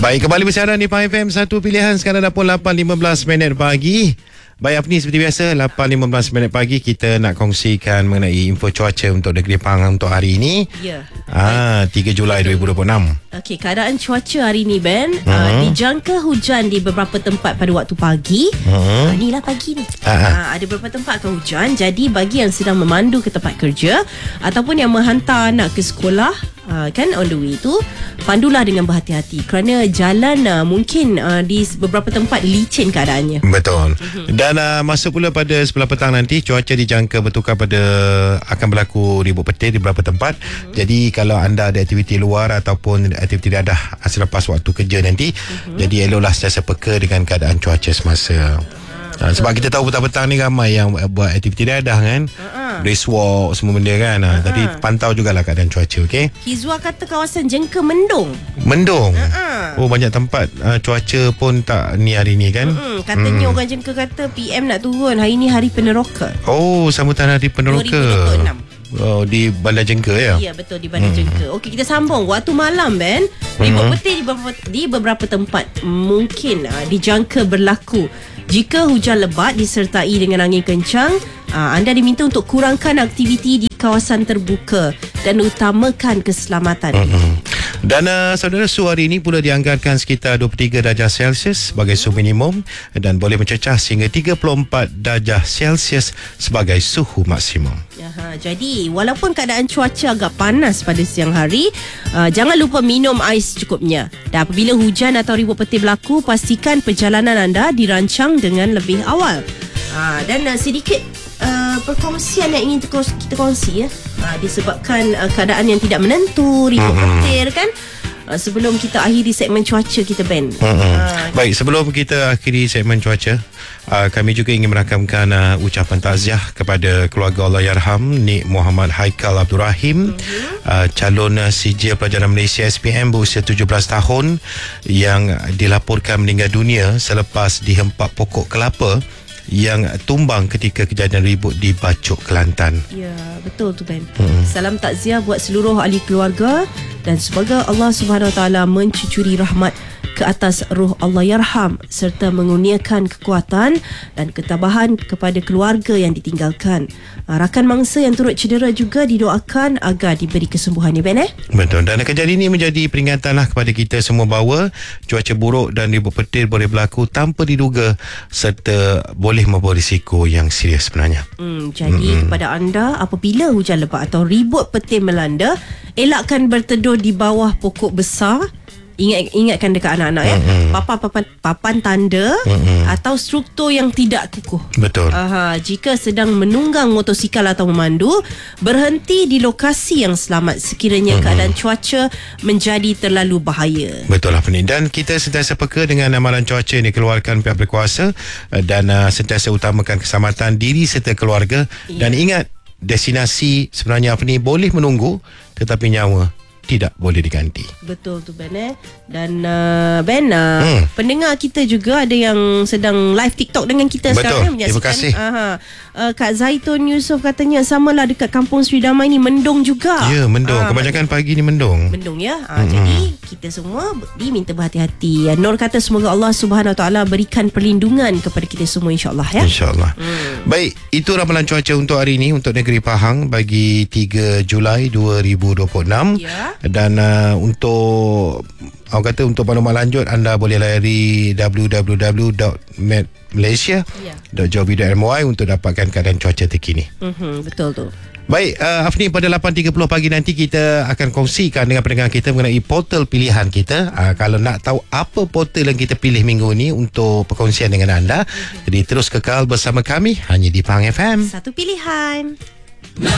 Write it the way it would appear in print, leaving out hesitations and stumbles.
Baik, kembali bersiaran di Pahang FM, satu pilihan. Sekarang dah pun 8.15 minit pagi. Baik, Afni, seperti biasa 8.15 minit pagi kita nak kongsikan mengenai info cuaca untuk negeri Pahang untuk hari ini. Ya. 3 Julai 2026. Okey, keadaan cuaca hari ni, Ben, dijangka hujan di beberapa tempat pada waktu pagi. Inilah pagi ni. Ada beberapa tempat akan hujan. Jadi bagi yang sedang memandu ke tempat kerja ataupun yang menghantar anak ke sekolah, kan on the way tu, pandulah dengan berhati-hati kerana jalan mungkin di beberapa tempat licin keadaannya. Betul. Dan masuk pula pada sebelah petang nanti, cuaca dijangka bertukar pada akan berlaku ribut petir di beberapa tempat. Jadi kalau anda ada aktiviti luar ataupun aktiviti dadah selepas waktu kerja nanti, jadi eloklah sentiasa peka dengan keadaan cuaca semasa. Sebab kita tahu petang-petang ni ramai yang buat aktiviti dadah kan, brisk walk semua benda kan. Tadi pantau jugalah keadaan cuaca. Okay? Hizwa kata kawasan jengka mendung. Oh, banyak tempat cuaca pun tak ni hari ni kan. Katanya orang jengka kata PM nak turun. Hari ni hari peneroka. Oh, sambutan hari peneroka 2026. Oh, di Bandar Jengka ya? Ya, betul, di Bandar Jengka. Okey, kita sambung. Waktu malam, Ben, ribut petir di beberapa tempat mungkin dijangka berlaku. Jika hujan lebat disertai dengan angin kencang, anda diminta untuk kurangkan aktiviti di kawasan terbuka dan utamakan keselamatan. Dan saudara, suhu hari ini pula dianggarkan sekitar 23 darjah Celsius sebagai suhu minimum dan boleh mencecah sehingga 34 darjah Celsius sebagai suhu maksimum. Jadi walaupun keadaan cuaca agak panas pada siang hari, jangan lupa minum air secukupnya. Dan apabila hujan atau ribut petir berlaku, pastikan perjalanan anda dirancang dengan lebih awal. Dan sedikit perkongsian yang ingin kita kongsi ya. Disebabkan keadaan yang tidak menentu, ribut petir kan. Sebelum kita akhiri segmen cuaca kita, Ben. Baik, sebelum kita akhiri segmen cuaca, kami juga ingin merakamkan ucapan takziah kepada keluarga Allahyarham Nik Muhammad Haikal Abdul Rahim, calon sijil pelajaran Malaysia SPM berusia 17 tahun yang dilaporkan meninggal dunia selepas dihempak pokok kelapa yang tumbang ketika kejadian ribut di Bacok, Kelantan. Ya, betul tu, Ben. Salam takziah buat seluruh ahli keluarga dan semoga Allah Subhanahu Wa Taala mencucuri rahmat ke atas ruh Allahyarham serta mengurniakan kekuatan dan ketabahan kepada keluarga yang ditinggalkan. Rakan mangsa yang turut cedera juga didoakan agar diberi kesembuhan, ya, Ben. Betul. Dan kejadian ini menjadi peringatanlah kepada kita semua bahawa cuaca buruk dan ribut petir boleh berlaku tanpa diduga serta boleh membawa risiko yang serius sebenarnya. Jadi kepada anda, apabila hujan lebat atau ribut petir melanda, elakkan berteduh di bawah pokok besar. Ingatkan dekat anak-anak ya. Papan tanda atau struktur yang tidak kukuh. Betul. Jika sedang menunggang motosikal atau memandu, berhenti di lokasi yang selamat sekiranya keadaan cuaca menjadi terlalu bahaya. Betul lah, Penny. Dan kita sentiasa peka dengan amaran cuaca yang dikeluarkan pihak berkuasa dan sentiasa utamakan keselamatan diri serta keluarga. Dan ingat, destinasi sebenarnya apa ni boleh menunggu tetapi nyawa tidak boleh diganti. Betul tu, Ben. Dan Ben, pendengar kita juga ada yang sedang live TikTok dengan kita. Betul. Sekarang Terima kasih. Kak Zaitun Yusof katanya samalah dekat Kampung Sri Damai ni mendung juga. Ya, mendung. Kebanyakan pagi ni mendung. Mendung ya. Jadi kita semua diminta berhati-hati. Nur kata semoga Allah Subhanahu Wa Taala berikan perlindungan kepada kita semua, insya-Allah ya. Insya-Allah. Baik, itu ramalan cuaca untuk hari ini untuk negeri Pahang bagi 3 Julai 2026. Ya. Dan untuk untuk maklumat lanjut anda boleh layari www.malaysia.gov.my untuk dapatkan keadaan cuaca terkini. Betul tu. Baik, Afni, pada 8.30 pagi nanti kita akan kongsikan dengan pendengar kita mengenai portal pilihan kita. Kalau nak tahu apa portal yang kita pilih minggu ni untuk perkongsian dengan anda, jadi terus kekal bersama kami hanya di Pahang FM. Satu pilihan.